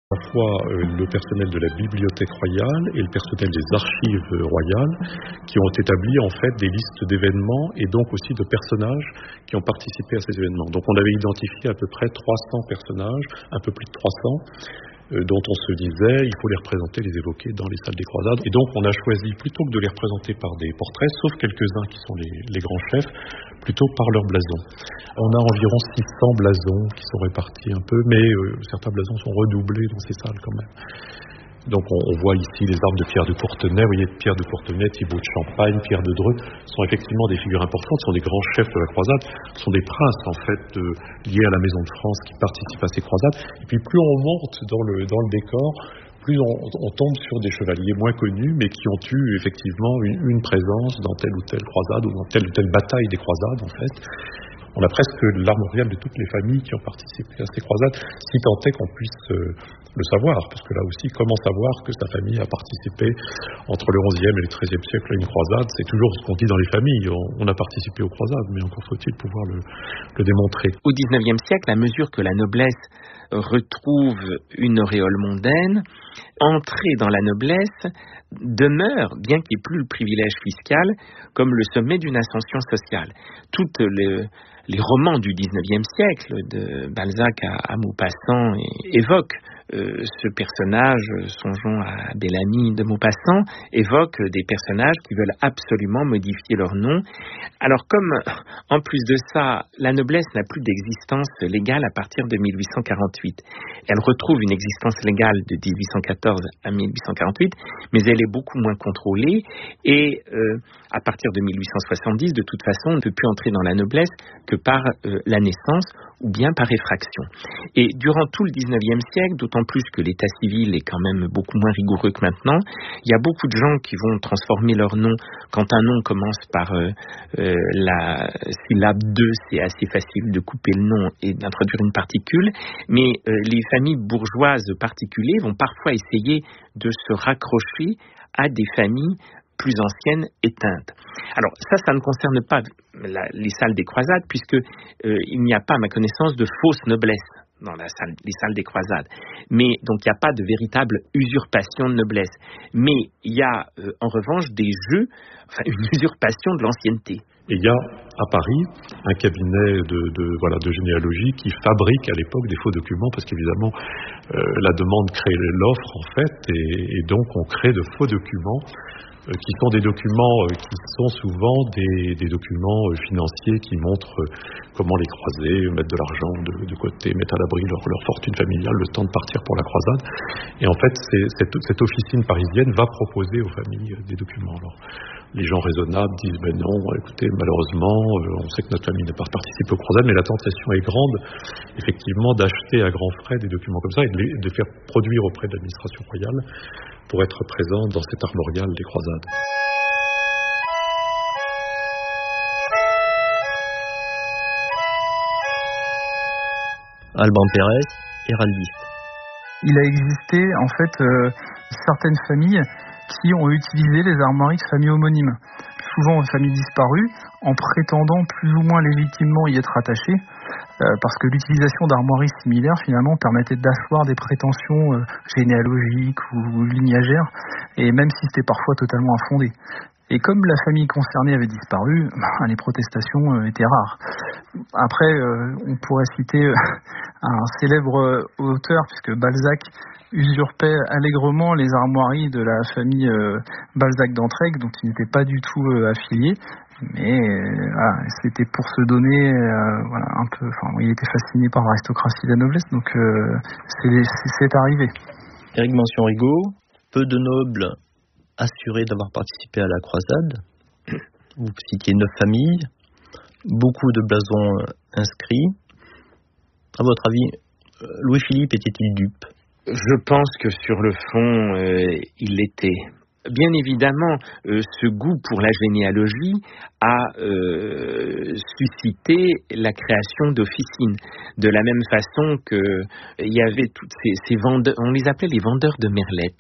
À la fois le personnel de la Bibliothèque royale et le personnel des archives royales qui ont établi en fait des listes d'événements et donc aussi de personnages qui ont participé à ces événements. Donc on avait identifié à peu près 300 personnages, un peu plus de 300, dont on se disait il faut les représenter, les évoquer dans les salles des croisades. Et donc on a choisi, plutôt que de les représenter par des portraits, sauf quelques-uns qui sont les grands chefs, plutôt par leur blason. On a environ 600 blasons qui sont répartis un peu, mais certains blasons sont redoublés dans ces salles quand même. Donc on voit ici les armes de Pierre de Courtenay, vous voyez Pierre de Courtenay, Thibaut de Champagne, Pierre de Dreux, sont effectivement des figures importantes, sont des grands chefs de la croisade, sont des princes en fait liés à la Maison de France qui participent à ces croisades. Et puis plus on monte dans le décor, plus on tombe sur des chevaliers moins connus, mais qui ont eu effectivement une présence dans telle ou telle croisade ou dans telle ou telle bataille des croisades en fait. On a presque l'armorial de toutes les familles qui ont participé à ces croisades, si tant est qu'on puisse le savoir, parce que là aussi, comment savoir que sa famille a participé entre le XIe et le XIIIe siècle à une croisade? C'est toujours ce qu'on dit dans les familles, on a participé aux croisades, mais encore faut-il pouvoir le démontrer. Au XIXe siècle, à mesure que la noblesse retrouve une auréole mondaine, entrer dans la noblesse demeure, bien qu'il n'y ait plus le privilège fiscal, comme le sommet d'une ascension sociale. Toutes les romans du XIXe siècle, de Balzac à Maupassant, évoquent ce personnage, songeons à Bellamy de Maupassant, évoque des personnages qui veulent absolument modifier leur nom. Alors comme, en plus de ça, la noblesse n'a plus d'existence légale à partir de 1848. Elle retrouve une existence légale de 1814 à 1848, mais elle est beaucoup moins contrôlée et à partir de 1870, de toute façon, on ne peut plus entrer dans la noblesse que par la naissance ou bien par effraction. Et durant tout le XIXe siècle, d'autant plus que l'état civil est quand même beaucoup moins rigoureux que maintenant, il y a beaucoup de gens qui vont transformer leur nom. Quand un nom commence par la syllabe 2, c'est assez facile de couper le nom et d'introduire une particule, mais les familles bourgeoises particulières vont parfois essayer de se raccrocher à des familles plus anciennes éteintes. Alors ça ne concerne pas les salles des croisades, puisque il n'y a pas, à ma connaissance, de fausse noblesse dans les salles des croisades. Mais donc il n'y a pas de véritable usurpation de noblesse. Mais il y a en revanche des jeux, une usurpation de l'ancienneté. Et il y a à Paris un cabinet de généalogie qui fabrique à l'époque des faux documents, parce qu'évidemment la demande crée l'offre en fait, et donc on crée de faux documents qui sont des documents qui sont souvent des documents financiers qui montrent comment les croisés mettent de l'argent de côté, mettent à l'abri leur fortune familiale le temps de partir pour la croisade. Et en fait, cette officine parisienne va proposer aux familles des documents. Alors, les gens raisonnables disent ben non, écoutez, malheureusement, on sait que notre famille n'a pas participé aux croisades, mais la tentation est grande, effectivement, d'acheter à grands frais des documents comme ça et de les faire produire auprès de l'administration royale pour être présent dans cet armorial des croisades. Alban Pérez, héraldiste. Il a existé en fait certaines familles qui ont utilisé les armoiries de familles homonymes, souvent de familles disparues, en prétendant plus ou moins légitimement y être attachées, parce que l'utilisation d'armoiries similaires finalement permettait d'asseoir des prétentions généalogiques ou lignagères, et même si c'était parfois totalement infondé. Et comme la famille concernée avait disparu, les protestations étaient rares. Après, on pourrait citer un célèbre auteur, puisque Balzac usurpait allègrement les armoiries de la famille Balzac d'Entraigues, dont il n'était pas du tout affilié. Mais c'était pour se donner un peu. Il était fasciné par l'aristocratie et la noblesse, donc c'est arrivé. Éric Mention-Rigaud, peu de nobles assurés d'avoir participé à la croisade. Vous citiez 9 familles, beaucoup de blasons inscrits. À votre avis, Louis-Philippe était-il dupe? Je pense que sur le fond, il l'était. Bien évidemment, ce goût pour la généalogie a suscité la création d'officines. De la même façon qu'il y avait toutes ces vendeurs, on les appelait les vendeurs de merlettes,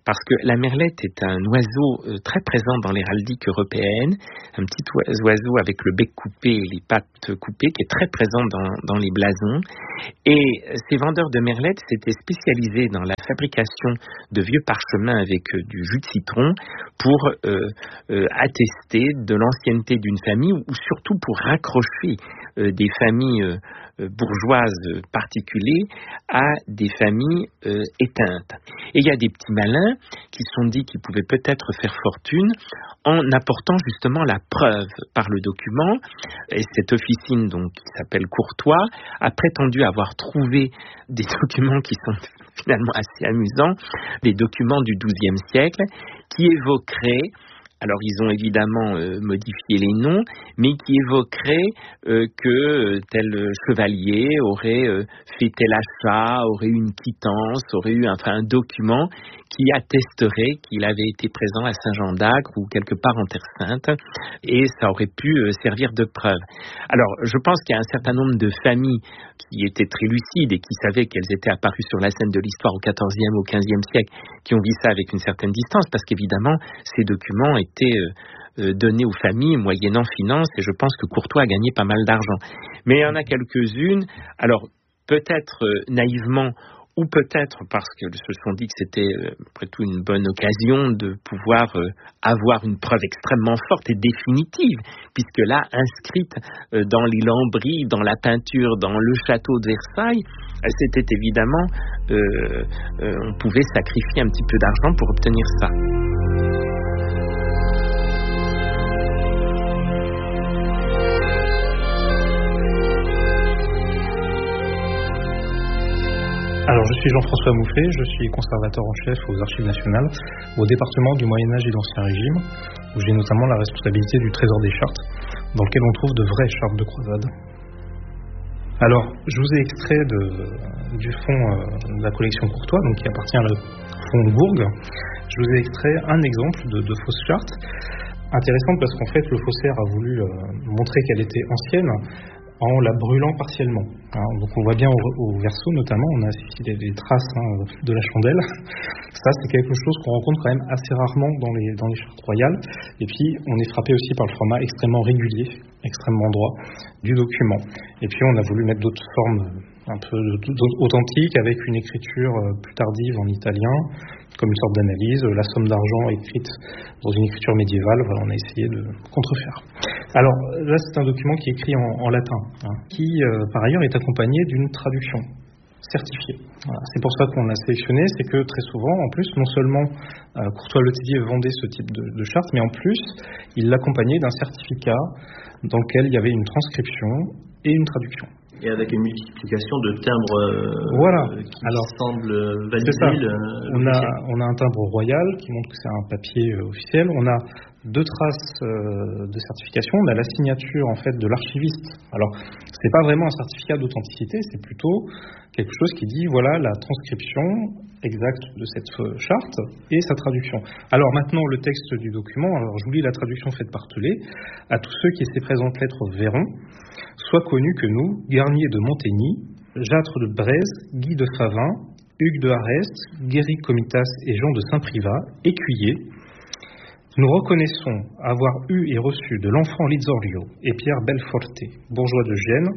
parce que la merlette est un oiseau très présent dans l'héraldique européenne, un petit oiseau avec le bec coupé et les pattes coupées qui est très présent dans les blasons. Et ces vendeurs de merlette s'étaient spécialisés dans la fabrication de vieux parchemins avec du jus de citron pour attester de l'ancienneté d'une famille ou surtout pour raccrocher des familles bourgeoises particuliers à des familles éteintes. Et il y a des petits malins qui se sont dit qu'ils pouvaient peut-être faire fortune en apportant justement la preuve par le document. Et cette officine, donc, qui s'appelle Courtois, a prétendu avoir trouvé des documents qui sont finalement assez amusants, des documents du XIIe siècle qui évoqueraient, alors ils ont évidemment modifié les noms, mais qui évoqueraient que tel chevalier aurait fait tel achat, aurait eu une quittance, aurait eu un document qui attesterait qu'il avait été présent à Saint-Jean-d'Acre ou quelque part en Terre Sainte, et ça aurait pu servir de preuve. Alors, je pense qu'il y a un certain nombre de familles qui étaient très lucides et qui savaient qu'elles étaient apparues sur la scène de l'histoire au XIVe ou au XVe siècle, qui ont vu ça avec une certaine distance, parce qu'évidemment, ces documents étaient donnés aux familles moyennant finance, et je pense que Courtois a gagné pas mal d'argent. Mais il y en a quelques-unes, alors peut-être naïvement, ou peut-être parce qu'ils se sont dit que c'était après tout une bonne occasion de pouvoir avoir une preuve extrêmement forte et définitive, puisque là, inscrite dans les lambris, dans la peinture, dans le château de Versailles, c'était évidemment, on pouvait sacrifier un petit peu d'argent pour obtenir ça. Alors, je suis Jean-François Mouffet, je suis conservateur en chef aux Archives nationales, au département du Moyen-Âge et d'Ancien Régime, où j'ai notamment la responsabilité du trésor des chartes, dans lequel on trouve de vraies chartes de croisade. Alors, je vous ai extrait du fonds de la collection Courtois, donc qui appartient au fonds Bourg. Je vous ai extrait un exemple de fausse charte, intéressante parce qu'en fait, le faussaire a voulu montrer qu'elle était ancienne, en la brûlant partiellement. Donc on voit bien au verso notamment, on a ici des traces de la chandelle. Ça, c'est quelque chose qu'on rencontre quand même assez rarement dans les chartes royales. Et puis on est frappé aussi par le format extrêmement régulier, extrêmement droit du document. Et puis on a voulu mettre d'autres formes un peu authentiques avec une écriture plus tardive en italien, comme une sorte d'analyse, la somme d'argent écrite dans une écriture médiévale. Voilà, on a essayé de contrefaire. Alors là, c'est un document qui est écrit en latin, qui par ailleurs est accompagné d'une traduction certifiée. Voilà. C'est pour ça qu'on l'a sélectionné, c'est que très souvent, en plus, non seulement Courtois-Letellier vendait ce type de charte, mais en plus, il l'accompagnait d'un certificat dans lequel il y avait une transcription et une traduction. Et avec une multiplication de timbres voilà. Qui alors, semblent valider. On a un timbre royal qui montre que c'est un papier officiel. On a 2 traces de certification. On a la signature en fait de l'archiviste. Alors, c'est pas vraiment un certificat d'authenticité, c'est plutôt quelque chose qui dit voilà la transcription exacte de cette charte et sa traduction. Alors maintenant, le texte du document, alors je vous lis la traduction faite par Telet. À tous ceux qui ces présentes lettres verront, soient connus que nous, Garnier de Montény, Jâtre de Braise, Guy de Favin, Hugues de Arrest, Guéric Comitas et Jean de Saint-Privat, écuyers, nous reconnaissons avoir eu et reçu de l'enfant Lizorio et Pierre Belforte, bourgeois de Gênes,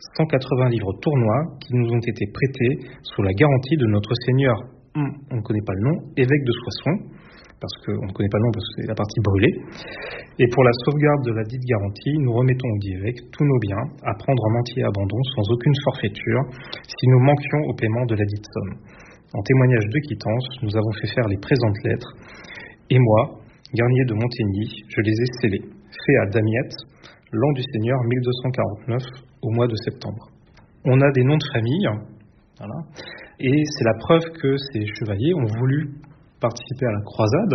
180 livres tournois qui nous ont été prêtés sous la garantie de notre seigneur, on ne connaît pas le nom, évêque de Soissons, parce qu'on ne connaît pas le nom parce que c'est la partie brûlée. Et pour la sauvegarde de la dite garantie, nous remettons au dit évêque tous nos biens à prendre en entier abandon sans aucune forfaiture si nous manquions au paiement de la dite somme. En témoignage de quittance, nous avons fait faire les présentes lettres et moi, Garnier de Montény, je les ai scellés, faits à Damiette, l'an du Seigneur 1249, au mois de septembre. On a des noms de famille, voilà, et c'est la preuve que ces chevaliers ont voulu participer à la croisade.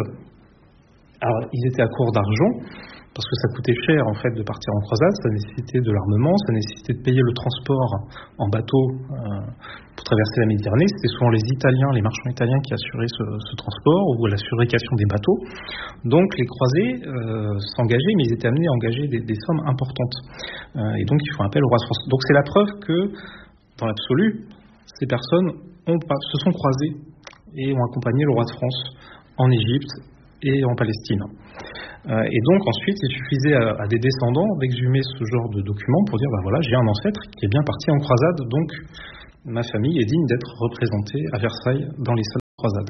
Alors, ils étaient à court d'argent, parce que ça coûtait cher en fait de partir en croisade, ça nécessitait de l'armement, ça nécessitait de payer le transport en bateau pour traverser la Méditerranée. C'était souvent les Italiens, les marchands italiens qui assuraient ce transport ou la surrécation des bateaux. Donc les croisés s'engageaient, mais ils étaient amenés à engager des sommes importantes. Et donc ils font appel au roi de France. Donc c'est la preuve que, dans l'absolu, ces personnes se sont croisées et ont accompagné le roi de France en Égypte et en Palestine. Et donc ensuite, il suffisait à des descendants d'exhumer ce genre de documents pour dire, voilà, j'ai un ancêtre qui est bien parti en croisade, donc ma famille est digne d'être représentée à Versailles dans les salles de croisade.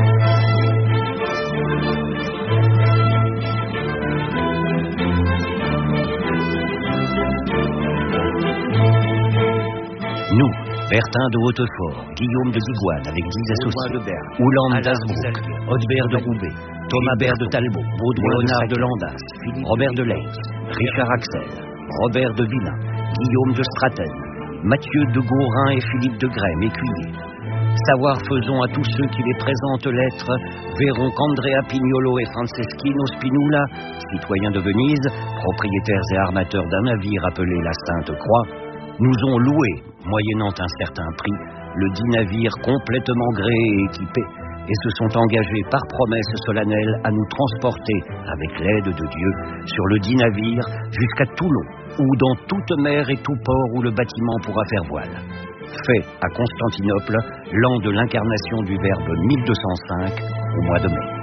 Nous, Bertin de Hautefort, Guillaume de Digoine avec 10 associés, Ouland d'Asbrook, Haudebert de Roubaix, Thomas Bert de Talbot, Baudouin Léonard de Landas, Robert de Leys, Richard Axel, Robert de Villain, Guillaume de Straten, Mathieu de Gaurin et Philippe de Grême, écuyers. Savoir faisons à tous ceux qui les présentent lettres, verront qu'Andrea Pignolo et Franceschino Spinula, citoyens de Venise, propriétaires et armateurs d'un navire appelé la Sainte Croix, nous ont loué, moyennant un certain prix, le dit navire complètement gréé et équipé, et se sont engagés par promesse solennelle à nous transporter, avec l'aide de Dieu, sur le dit navire jusqu'à Toulon, ou dans toute mer et tout port où le bâtiment pourra faire voile. Fait à Constantinople, l'an de l'incarnation du Verbe 1205, au mois de mai.